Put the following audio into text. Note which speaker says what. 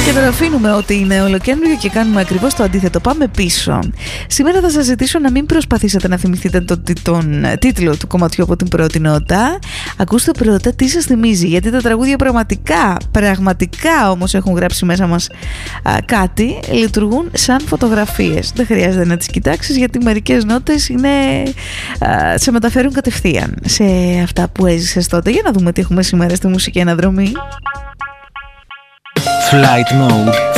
Speaker 1: Και τώρα αφήνουμε ότι είναι ολοκαίριο και κάνουμε ακριβώς το αντίθετο. Πάμε πίσω. Σήμερα θα σας ζητήσω να μην προσπαθήσετε να θυμηθείτε τον τίτλο του κομματιού από την πρώτη νότα. Ακούστε πρώτα τι σας θυμίζει, γιατί τα τραγούδια πραγματικά όμως έχουν γράψει μέσα μας κάτι, λειτουργούν σαν φωτογραφίες. Δεν χρειάζεται να τις κοιτάξεις, γιατί μερικές νότες σε μεταφέρουν κατευθείαν σε αυτά που έζησες τότε. Για να δούμε τι έχουμε σήμερα στη μουσική αναδρομή.
Speaker 2: Flight Mode